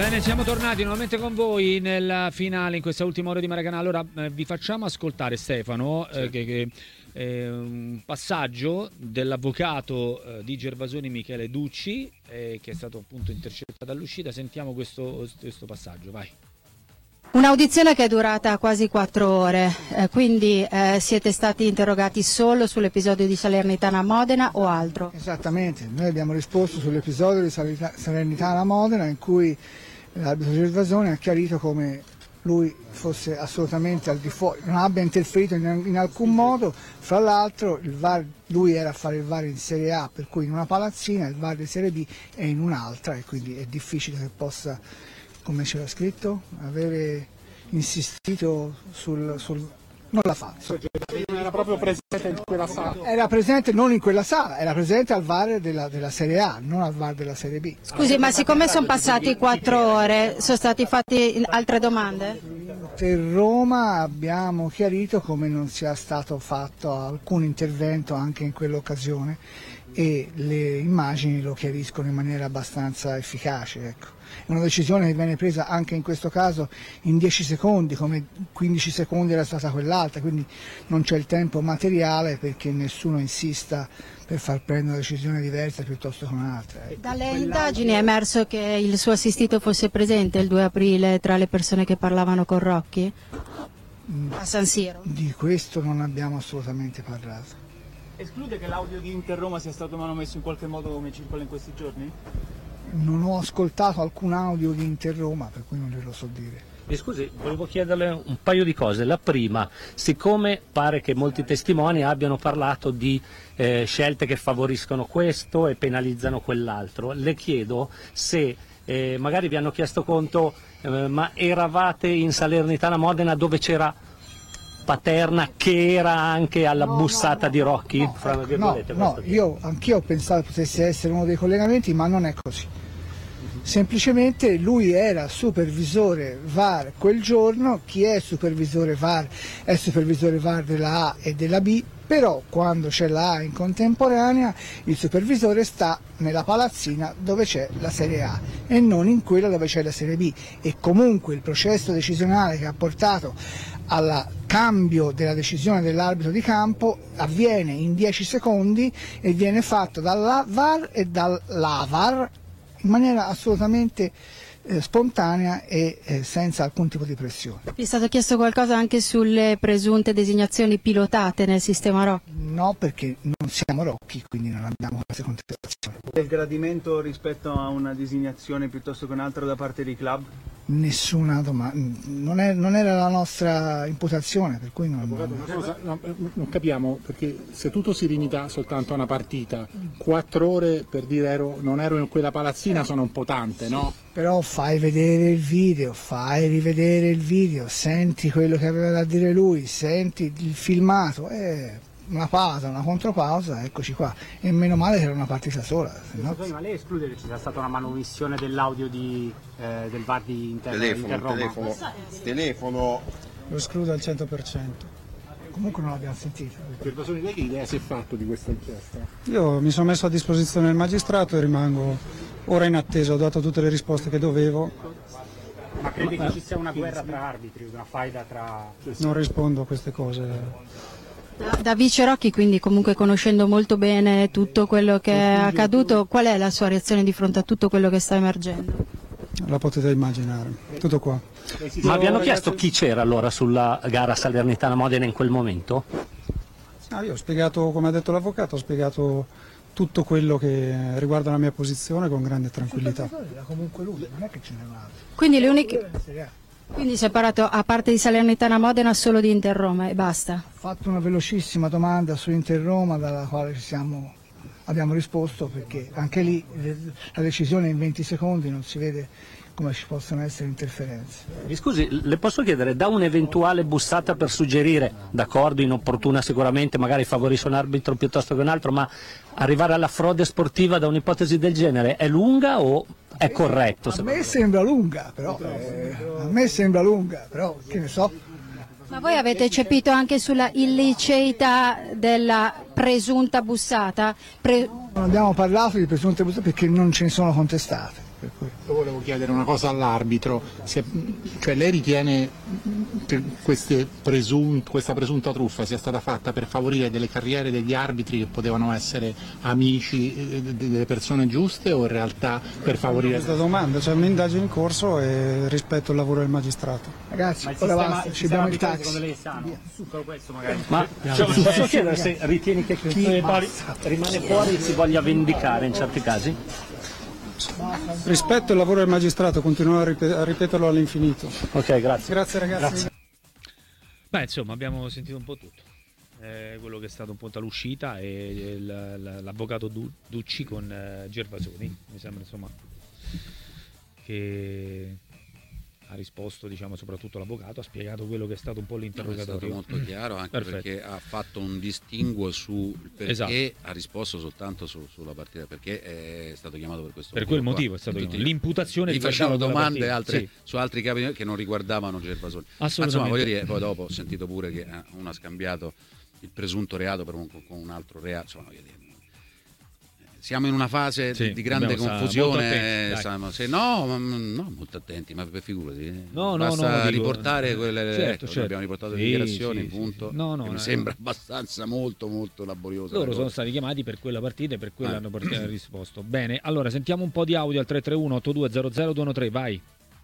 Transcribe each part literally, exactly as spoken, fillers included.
Bene, siamo tornati nuovamente con voi nella finale, in questa ultima ora di Maracanã. Allora eh, vi facciamo ascoltare, Stefano, eh, che, che eh, un passaggio dell'avvocato eh, di Gervasoni, Michele Ducci, eh, che è stato appunto intercettato all'uscita. Sentiamo questo, questo passaggio, vai. Un'audizione che è durata quasi quattro ore, eh, quindi eh, siete stati interrogati solo sull'episodio di Salernitana Modena o altro? Esattamente, noi abbiamo risposto sull'episodio di Salernitana Modena in cui l'arbitro Gervasoni ha chiarito come lui fosse assolutamente al di fuori, non abbia interferito in, in alcun modo. Fra l'altro il V A R, lui era a fare il V A R in Serie A, per cui in una palazzina, il V A R di Serie B è in un'altra e quindi è difficile che possa, come c'era scritto, avere insistito sul... sul non l'ha fatto. Non era proprio presente in quella sala? Era presente non in quella sala, era presente al V A R della, della Serie A, non al V A R della Serie B. Scusi, ma siccome sono passati quattro ore, sono stati fatti altre domande? Per Roma abbiamo chiarito come non sia stato fatto alcun intervento anche in quell'occasione e le immagini lo chiariscono in maniera abbastanza efficace. Ecco. È una decisione che viene presa anche in questo caso in dieci secondi, come quindici secondi era stata quell'altra, quindi non c'è il tempo materiale perché nessuno insista per far prendere una decisione diversa piuttosto che un'altra. Dalle indagini è emerso che il suo assistito fosse presente il due aprile tra le persone che parlavano con Rocchi a San Siro? Di questo non abbiamo assolutamente parlato. Esclude che l'audio di Inter Roma sia stato manomesso in qualche modo come circola in questi giorni? Non ho ascoltato alcun audio di Inter Roma, per cui non glielo so dire. Mi scusi, volevo chiederle un paio di cose. La prima, siccome pare che molti testimoni abbiano parlato di eh, scelte che favoriscono questo e penalizzano quell'altro, le chiedo se eh, magari vi hanno chiesto conto, eh, ma eravate in Salernitana Modena dove c'era Paterna che era anche alla no, bussata no, di Rocchi? No, Fra ecco, no, no io anch'io ho pensato potesse essere uno dei collegamenti, ma non è così. Semplicemente lui era supervisore V A R quel giorno. Chi è supervisore V A R è supervisore V A R della A e della B, però quando c'è la A in contemporanea il supervisore sta nella palazzina dove c'è la Serie A e non in quella dove c'è la Serie B, e comunque il processo decisionale che ha portato al cambio della decisione dell'arbitro di campo avviene in dieci secondi e viene fatto dalla V A R e dall'A V A R in maniera assolutamente eh, spontanea e eh, senza alcun tipo di pressione. Vi è stato chiesto qualcosa anche sulle presunte designazioni pilotate nel sistema Rocchi? No, perché non siamo Rocchi, quindi non abbiamo queste contestazioni. Del gradimento rispetto a una designazione piuttosto che un'altra da parte dei club? Nessuna domanda, non, è, non era la nostra imputazione, per cui non... Avvocato, una cosa, no, non capiamo, perché se tutto si limita soltanto a una partita, quattro ore per dire ero, non ero in quella palazzina sono un po' tante, no? Però fai vedere il video, fai rivedere il video, senti quello che aveva da dire lui, senti il filmato, eh, una pausa, una contropausa, eccoci qua. E meno male che era una partita sola. No? Ma lei esclude che ci sia stata una manomissione dell'audio di, eh, del V A R di Inter, telefono, Inter Roma? telefono, telefono. Lo escludo al cento per cento. Comunque non l'abbiamo sentito. Gervasoni, lei che idea si è fatto di questa inchiesta? Io mi sono messo a disposizione del magistrato e rimango ora in attesa, ho dato tutte le risposte che dovevo. Ma crede che ci sia una guerra tra arbitri, una faida tra... Non rispondo a queste cose. Da vice Rocchi, quindi comunque conoscendo molto bene tutto quello che è accaduto, qual è la sua reazione di fronte a tutto quello che sta emergendo? La potete immaginare, tutto qua. Ma vi hanno chiesto chi c'era allora sulla gara Salernitana Modena in quel momento? Ah, io ho spiegato, come ha detto l'avvocato, ho spiegato tutto quello che riguarda la mia posizione con grande tranquillità. Era comunque lui, non è che ce n'era altro. Quindi le uniche... Quindi si è parlato, a parte di Salernitana Modena, solo di Inter Roma e basta? Ho fatto una velocissima domanda su Inter Roma dalla quale ci siamo, abbiamo risposto, perché anche lì la decisione in venti secondi non si vede come ci possono essere interferenze. Mi scusi, le posso chiedere, da un'eventuale bussata per suggerire, d'accordo, inopportuna sicuramente, magari favorisce un arbitro piuttosto che un altro, ma arrivare alla frode sportiva da un'ipotesi del genere è lunga o è corretto? A me sembra lunga, però, eh, a me sembra lunga, però che ne so. Ma voi avete cepito anche sulla illiceità della presunta bussata? Pre... Non abbiamo parlato di presunte bussate perché non ce ne sono contestate. Io volevo chiedere una cosa all'arbitro, se, cioè lei ritiene che queste presun- questa presunta truffa sia stata fatta per favorire delle carriere degli arbitri che potevano essere amici eh, delle persone giuste, o in realtà per favorire... Questa domanda, c'è un'indagine in corso e rispetto al lavoro del magistrato. Ragazzi, Ma il ora sistema, basta, il ci abbiamo il sistema taxi. secondo lei è sano? Solo questo magari. Ma cioè, posso chiedere se ritieni che chi pari- rimane fuori si voglia vendicare in certi casi? Rispetto al lavoro del magistrato, continuerò a, ripet- a ripeterlo all'infinito. Ok, grazie. Grazie ragazzi. Grazie. Beh, insomma, abbiamo sentito un po' tutto. Eh, quello che è stato un po' dall'uscita e il- l- l'avvocato Du- Ducci con eh, Gervasoni. Mi sembra, insomma, che ha risposto, diciamo, soprattutto l'avvocato, ha spiegato quello che è stato un po' No, è stato l'interrogatorio. molto chiaro, anche Perfetto. perché ha fatto un distinguo su perché Esatto. ha risposto soltanto su- sulla partita, perché è stato chiamato per questo Per quel motivo motivo qua. è stato Tutti- chiamato. L'imputazione gli riguardava facevano quella domande partita. altre, Sì. su altri capi che non riguardavano Gervasoni. Ma Assolutamente. insomma, voglio dire, poi dopo ho sentito pure che eh, uno ha scambiato il presunto reato per un, con un altro reato. Insomma, voglio dire, siamo in una fase Sì, di, di grande dobbiamo stare molto confusione. attenti, eh, dai. stiamo- se no, ma- no, molto attenti, ma per figurati. eh. No, no, Basta no, dico- riportare quelle. certo, ecco, certo. abbiamo riportato le Sì, dichiarazioni, sì, sì, punto. sì. No, no, che no, mi eh. sembra abbastanza molto, molto laboriosa. Loro la sono cosa. stati chiamati per quella partita e per quella Eh. hanno port- risposto. Bene, allora sentiamo un po' di audio al tre tre uno otto due zero zero due uno tre, vai.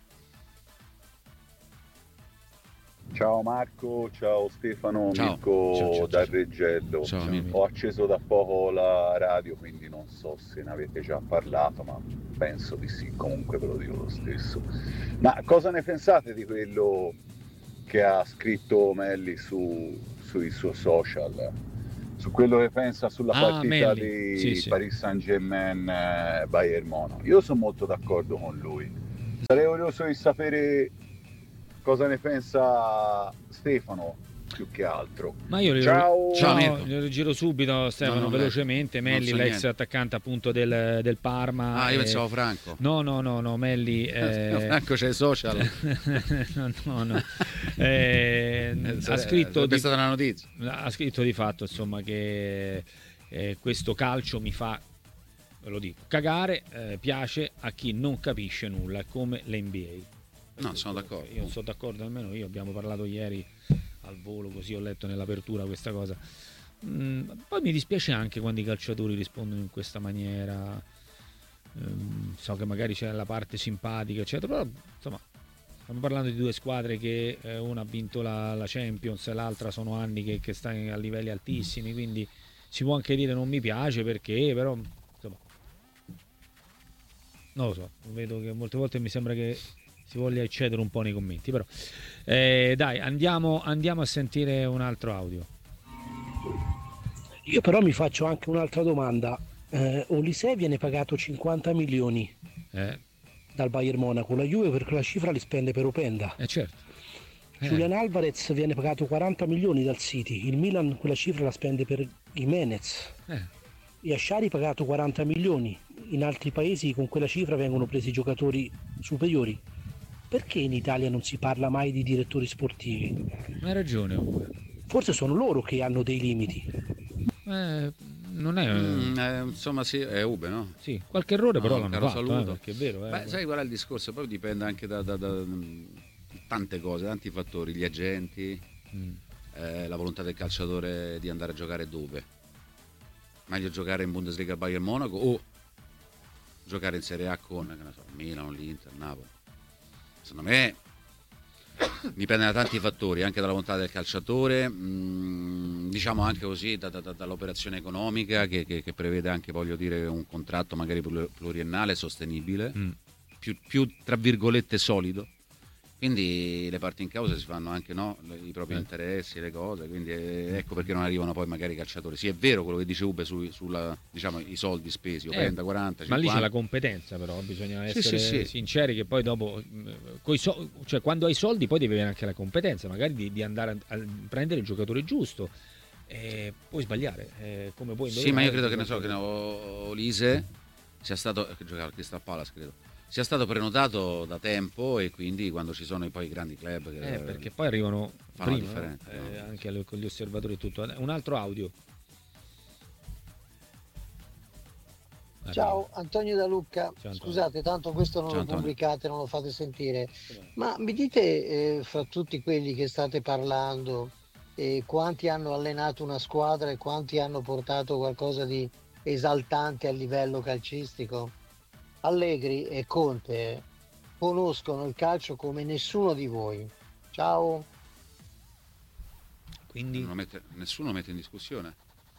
Ciao Marco, ciao Stefano, Ciao. Mirko Ciao, ciao, da ciao. Reggello. Ciao, Ciao, amico. Ho acceso da poco la radio, quindi non so se ne avete già parlato, ma penso di sì, comunque ve lo dico lo stesso. Ma cosa ne pensate di quello che ha scritto Melli su, sui suoi social? Su quello che pensa sulla Ah, partita Melli. di Sì, sì. Paris Saint-Germain eh, Bayern Monaco? Io sono molto d'accordo con lui. Sarei curioso di sapere cosa ne pensa Stefano più che altro. Ma io Ciao. Ciao, no, Mirko. glielo giro subito, Stefano, No, non velocemente. leggo. Melli, Non so l'ex niente. attaccante appunto del, del Parma. Ah, io eh, pensavo Franco. No, no, no, no, Melli. eh, Franco c'è i social. no, no, no. Eh, ha scritto Sarebbe di, stata una notizia. ha scritto di fatto, insomma, che eh, questo calcio mi fa, ve lo dico, cagare, eh, piace a chi non capisce nulla, come l'N B A. No, sono d'accordo. Io sono d'accordo, almeno io, abbiamo parlato ieri al volo, così ho letto nell'apertura questa cosa. Mm, poi mi dispiace anche quando i calciatori rispondono in questa maniera. Ehm, so che magari c'è la parte simpatica, eccetera, però insomma stiamo parlando di due squadre che eh, una ha vinto la, la Champions e l'altra sono anni che, che sta a livelli altissimi, quindi si può anche dire non mi piace perché, però insomma non lo so, vedo che molte volte mi sembra che si voglia eccedere un po' nei commenti, però eh, dai, andiamo, andiamo a sentire un altro audio. Io però mi faccio anche un'altra domanda. Eh, Olise viene pagato cinquanta milioni Eh, dal Bayern Monaco, la Juve per quella cifra li spende per Openda. eh certo. Eh, Julian Alvarez viene pagato quaranta milioni dal City, il Milan quella cifra la spende per Jimenez. eh. Yashari pagato quaranta milioni, in altri paesi con quella cifra vengono presi giocatori superiori. Perché in Italia non si parla mai di direttori sportivi? Hai ragione, Uwe. Forse sono loro che hanno dei limiti. Eh, non è Mm, eh, insomma, sì, è Ube, no? sì, qualche errore però No, l'hanno caro fatto, eh, saluto. perché è vero, eh. Beh, sai qual è il discorso? Poi dipende anche da, da- da- da tante cose, tanti fattori, gli agenti, Mm. eh, la volontà del calciatore di andare a giocare dove. Meglio giocare in Bundesliga Bayern Monaco o giocare in Serie A con, che ne so, Milano, l'Inter, Napoli. Secondo me dipende da tanti fattori, anche dalla volontà del calciatore, mh, diciamo anche così da- da- da- dall'operazione economica che, che- che prevede anche, voglio dire, un contratto magari plur- pluriennale sostenibile, Mm. più, più tra virgolette solido. Quindi le parti in causa si fanno anche, no, le- i propri Eh. interessi, le cose, quindi eh, ecco perché non arrivano poi magari i calciatori. Sì, è vero quello che dice Ube su, sulla, diciamo, i soldi spesi, o Eh, prenda quaranta, Ma lì c'è cinquanta. la competenza, però bisogna Sì, essere sì, sì. sinceri che poi dopo, mh, coi so- cioè quando hai soldi poi devi avere anche la competenza, magari di, di andare a, a prendere il giocatore giusto. E puoi sbagliare, eh, come puoi Sì, ma io credo che ne indovinare. so che no, Olise sia stato, che giocava al Crystal Palace, credo, sia stato prenotato da tempo e quindi quando ci sono poi i grandi club che Eh, perché poi arrivano fanno la prima, no? differenza, Eh, no? anche alle- con gli osservatori e tutto. Un altro audio. Ciao, Antonio da Lucca. Ciao, Antonio. Scusate, tanto questo non Ciao, lo Antonio. pubblicate, non lo fate sentire. Ma mi dite, eh, fra tutti quelli che state parlando, eh, quanti hanno allenato una squadra e quanti hanno portato qualcosa di esaltante a livello calcistico? Allegri e Conte conoscono il calcio come nessuno di voi. Ciao. Quindi Non lo mette- nessuno lo mette in discussione.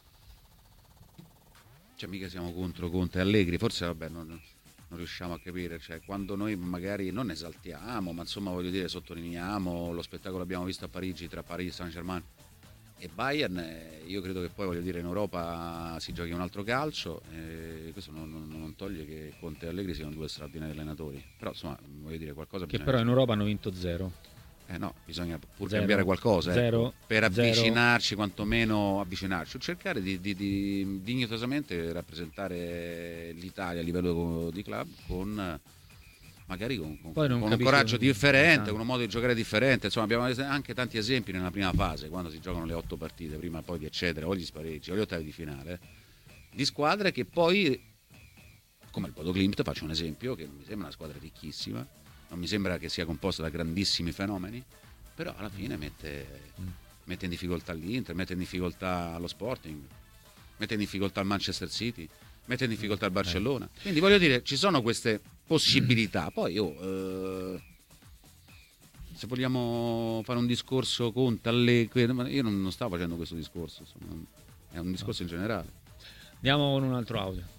Cioè mica siamo contro Conte e Allegri, forse vabbè non, non riusciamo a capire, cioè quando noi magari non esaltiamo, ma insomma voglio dire sottolineiamo lo spettacolo che abbiamo visto a Parigi tra Paris Saint-Germain e Bayern, eh, io credo che poi voglio dire in Europa si giochi un altro calcio, e questo non, non- non toglie che Conte e Allegri siano due straordinari allenatori, però insomma voglio dire qualcosa che bisogna- però in Europa hanno vinto zero. eh no, bisogna pur Zero. cambiare qualcosa ecco, Zero. per Zero. avvicinarci, quantomeno avvicinarci, o cercare di, di- di dignitosamente rappresentare l'Italia a livello di club con eh, magari con, con- Poi non con un capisco- coraggio differente, esatto. con un modo di giocare differente. Insomma, abbiamo anche tanti esempi nella prima fase, quando si giocano le otto partite, prima e poi di eccetera, o gli spareggi, o gli ottavi di finale, di squadre che poi, come il Bodo Glimt, faccio un esempio, che mi sembra una squadra ricchissima, non mi sembra che sia composta da grandissimi fenomeni, però alla fine mette, mette in difficoltà l'Inter, mette in difficoltà lo Sporting, mette in difficoltà il Manchester City, mette in difficoltà il Barcellona. Quindi voglio dire, ci sono queste possibilità. Poi io, eh, se vogliamo fare un discorso Conte, Allegri, io non, non stavo facendo questo discorso, insomma, è un discorso in generale. Andiamo con un altro audio.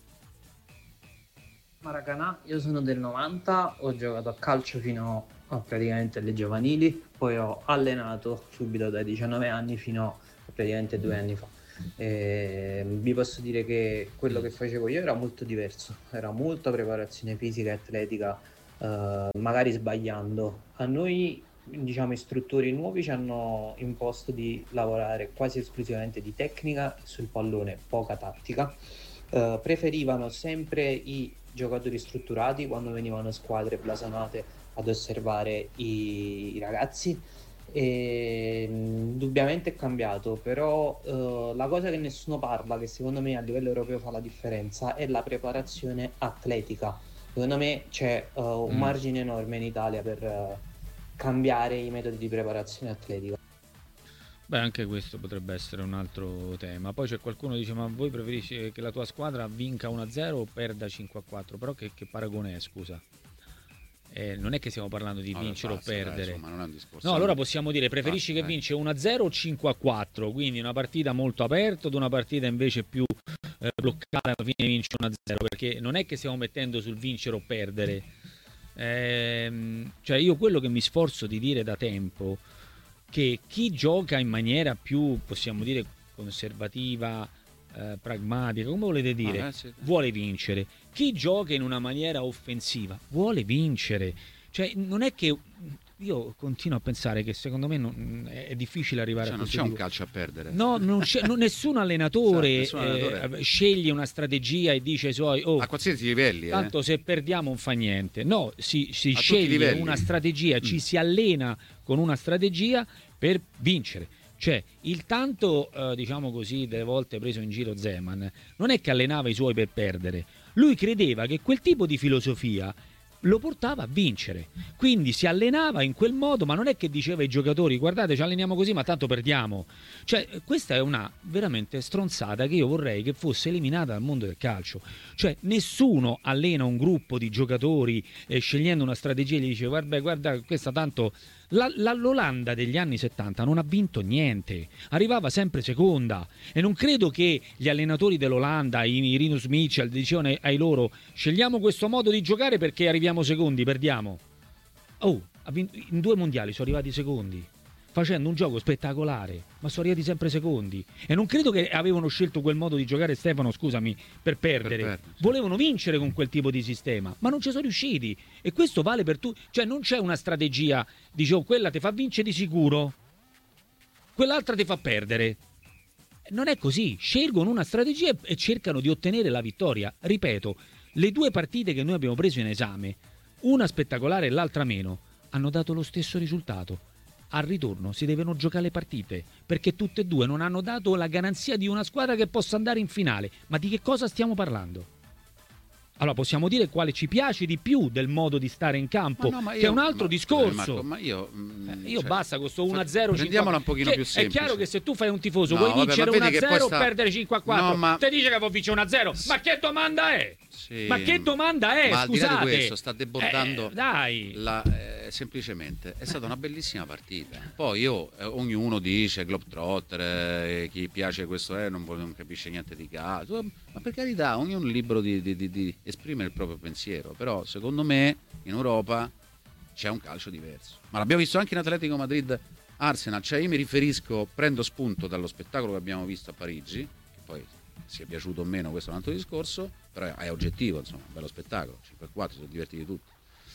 Maracanã, io sono del novanta, ho giocato a calcio fino a praticamente alle giovanili, poi ho allenato subito dai diciannove anni fino a praticamente due anni fa. E vi posso dire che quello che facevo io era molto diverso, era molta preparazione fisica e atletica, eh, magari sbagliando. A noi, diciamo, istruttori nuovi ci hanno imposto di lavorare quasi esclusivamente di tecnica sul pallone, poca tattica. Eh, preferivano sempre i giocatori strutturati quando venivano squadre blasonate ad osservare i, i ragazzi. E indubbiamente è cambiato, però eh, la cosa che nessuno parla, che secondo me a livello europeo fa la differenza, è la preparazione atletica. Secondo me c'è eh, un Mm. margine enorme in Italia per eh, cambiare i metodi di preparazione atletica. Beh, anche questo potrebbe essere un altro tema. Poi c'è qualcuno che dice: ma voi preferisci che la tua squadra vinca uno a zero o perda cinque a quattro? Però che, che paragone è, scusa? Eh, non è che stiamo parlando di No, vincere o basta, dai, perdere. insomma, non è un discorso. No, allora possiamo dire: preferisci Basta, che dai. vince uno a zero o cinque a quattro? Quindi una partita molto aperta ad una partita invece più eh, bloccata, alla fine vince uno a zero, perché non è che stiamo mettendo sul vincere o perdere. Ehm, cioè io quello che mi sforzo di dire da tempo, che chi gioca in maniera più, possiamo dire, conservativa, eh, pragmatica, come volete dire, Ah, eh, sì. vuole vincere. Chi gioca in una maniera offensiva vuole vincere. Cioè non è che io continuo a pensare che secondo me non, è difficile arrivare Cioè, a non questo c'è un tipo. calcio a perdere. No, non c'è, non- nessun allenatore, Esatto, nessun allenatore. eh, sceglie una strategia e dice ai suoi: oh, A qualsiasi livelli, eh. tanto se perdiamo non fa niente. No, si, si A tutti i sceglie livelli. una strategia, ci si allena con una strategia per vincere. Cioè, il tanto, eh, diciamo così, delle volte preso in giro Zeman, non è che allenava i suoi per perdere. Lui credeva che quel tipo di filosofia lo portava a vincere, quindi si allenava in quel modo, ma non è che diceva ai giocatori: guardate, ci alleniamo così ma tanto perdiamo. Cioè questa è una veramente stronzata che io vorrei che fosse eliminata dal mondo del calcio. Cioè nessuno allena un gruppo di giocatori eh, scegliendo una strategia e gli dice: guarda, guarda questa tanto... La, la, L'Olanda degli anni settanta non ha vinto niente, arrivava sempre seconda, e non credo che gli allenatori dell'Olanda, i, i Rinus Michel, dicevano ai, ai loro: scegliamo questo modo di giocare perché arriviamo secondi, perdiamo. Oh, ha vinto, in due mondiali sono arrivati secondi, facendo un gioco spettacolare, ma sono arrivati sempre secondi. E non credo che avevano scelto quel modo di giocare, Stefano, scusami, per perdere. Per perdere, sì. Volevano vincere con quel tipo di sistema, ma non ci sono riusciti. E questo vale per tutti. Cioè non c'è una strategia, dice: oh, quella ti fa vincere di sicuro, quell'altra ti fa perdere. Non è così. Scelgono una strategia e- e cercano di ottenere la vittoria. Ripeto, le due partite che noi abbiamo preso in esame, una spettacolare e l'altra meno, hanno dato lo stesso risultato. Al ritorno si devono giocare le partite, perché tutte e due non hanno dato la garanzia di una squadra che possa andare in finale. Ma di che cosa stiamo parlando? Allora possiamo dire quale ci piace di più del modo di stare in campo, ma no, ma io, che è un altro ma, discorso. Marco, ma io, mh, io cioè, basta con sto uno a zero. Prendiamola un pochino che più semplice. È chiaro che se tu fai un tifoso No, vuoi vabbè, vincere ma uno a vedi che poi zero sta- o perdere cinque a quattro, No, ma- te dice che può vincere uno a zero, ma che domanda è? Sì, Ma che domanda è? ma al di là Scusate. di questo sta debordando Eh, dai. la, eh, semplicemente è stata una bellissima partita. Poi io, eh, ognuno dice Globetrotter, eh, chi piace questo è, non, vuole- non capisce niente di calcio, ma per carità, ognuno è libero di, di, di, di esprimere il proprio pensiero, però secondo me in Europa c'è un calcio diverso, ma l'abbiamo visto anche in Atletico Madrid Arsenal, cioè io mi riferisco, prendo spunto dallo spettacolo che abbiamo visto a Parigi, che poi sia piaciuto o meno, questo è un altro discorso, però è oggettivo, insomma, un bello spettacolo, cinque a quattro, si sono divertiti tutti.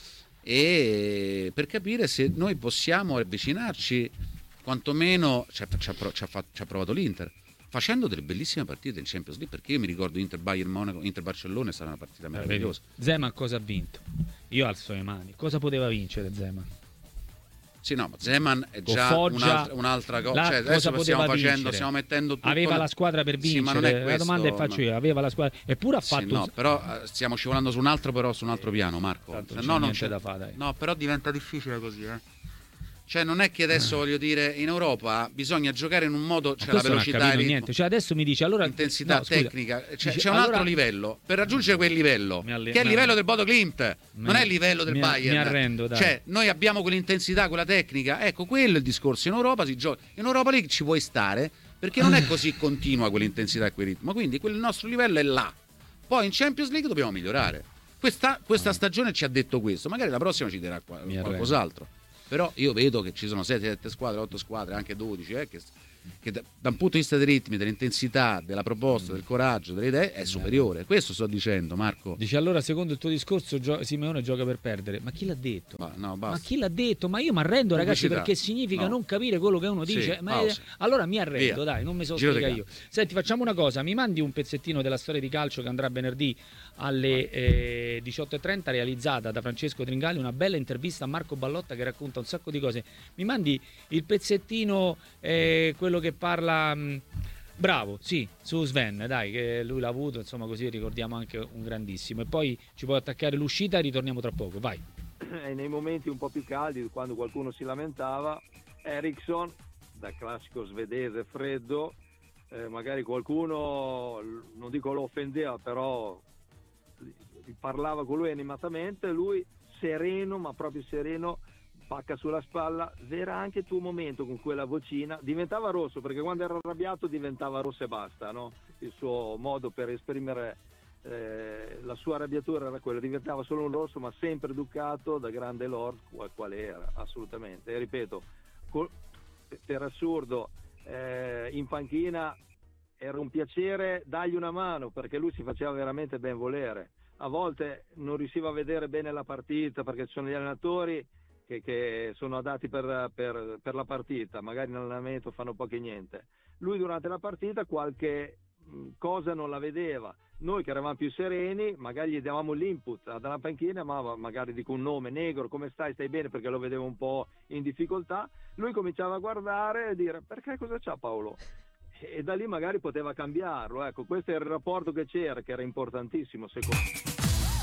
E per capire se noi possiamo avvicinarci, quantomeno ci ha, ci ha, ci ha, fatto- ci ha provato l'Inter, facendo delle bellissime partite in Champions League, perché io mi ricordo Inter Bayern Monaco, Inter Barcellona è stata una partita meravigliosa. Zeman cosa ha vinto? Io alzo le mani. Cosa poteva vincere Zeman? Sì, no, ma Zeman è Con già Foggia, un'altra, un'altra cosa. la- Cioè, cosa adesso poteva stiamo facendo, vincere? stiamo mettendo tutto. Aveva la squadra per vincere. Sì, ma non è la questo, domanda che faccio io, aveva la squadra. Eppure ha Sì, fatto no, un- però eh, stiamo scivolando su un altro, però su un altro piano, Marco. Tanto Se non no, c'è non niente c'è da fare, dai. No, però diventa difficile così, eh. Cioè, non è che adesso voglio dire, in Europa bisogna giocare in un modo, c'è la Questo non ha velocità, capito il ritmo, niente. Cioè adesso mi dice allora intensità no, scusa. tecnica, c'è, Dice, c'è un allora- altro livello. Per raggiungere quel livello, alle- che è il mi- livello del Bodo Glimt, non è il livello del mi- Bayern. mi arrendo, dai. Cioè, noi abbiamo quell'intensità, quella tecnica, ecco, quello è il discorso. In Europa si gioca, in Europa League ci puoi stare, perché non è così continua quell'intensità e quel ritmo, quindi quel nostro livello è là. Poi in Champions League dobbiamo migliorare. Questa, questa stagione ci ha detto questo, magari la prossima ci dirà qua- arrendo. qualcos'altro. Però io vedo che ci sono sette squadre, otto squadre, anche dodici, eh, che, che da, da un punto di vista dei ritmi, dell'intensità, della proposta, del coraggio, delle idee, è superiore. Questo sto dicendo, Marco. Dice allora secondo il tuo discorso gio- Simeone gioca per perdere. Ma chi l'ha detto? Ma, no, Ma basta. chi l'ha detto? Ma io mi arrendo, ragazzi, Pubblicità. perché significa No. non capire quello che uno Sì, dice. Ma pausa. allora mi arrendo, Via. dai, non mi so Giro di spiegare io. Senti, facciamo una cosa, mi mandi un pezzettino della storia di calcio che andrà venerdì alle eh, diciotto e trenta, realizzata da Francesco Tringali, una bella intervista a Marco Ballotta che racconta un sacco di cose. Mi mandi il pezzettino, eh, quello che parla... mh, bravo, sì, su Sven, dai, che lui l'ha avuto, insomma, così ricordiamo anche un grandissimo. E poi ci puoi attaccare l'uscita e ritorniamo tra poco, vai. E nei momenti un po' più caldi, quando qualcuno si lamentava, Eriksson, da classico svedese freddo, eh, magari qualcuno, non dico lo offendeva, però parlava con lui animatamente, lui sereno, ma proprio sereno, pacca sulla spalla. Era anche il tuo momento con quella vocina, diventava rosso, perché quando era arrabbiato diventava rosso e basta, no? Il suo modo per esprimere eh, la sua arrabbiatura era quella, diventava solo un rosso, ma sempre educato da grande lord qual, qual era, assolutamente. E ripeto, col, per assurdo, eh, in panchina era un piacere dargli una mano, perché lui si faceva veramente ben volere. A volte non riusciva a vedere bene la partita, perché ci sono gli allenatori che, che sono adatti per, per, per la partita, magari in allenamento fanno poco e niente. Lui durante la partita qualche mh, cosa non la vedeva. Noi che eravamo più sereni, magari gli davamo l'input dalla panchina, ma magari dico un nome, Negro, come stai, stai bene, perché lo vedevo un po' in difficoltà. Lui cominciava a guardare e dire, perché cosa c'ha Paolo? E da lì magari poteva cambiarlo. Ecco, questo è il rapporto che c'era, che era importantissimo secondo me.